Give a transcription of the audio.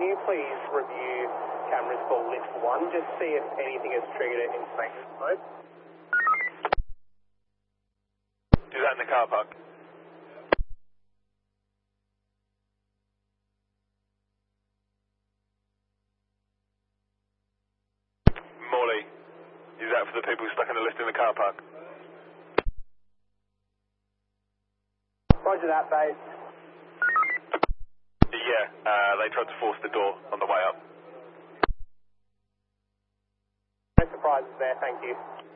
can you please review cameras for lift 1, just see if anything has triggered it in maintenance mode? Do that in the car park. Morley, is that for the people stuck in the lift in the car park? Roger that, base. Yeah, they tried to force the door on the way up. No surprises there, thank you.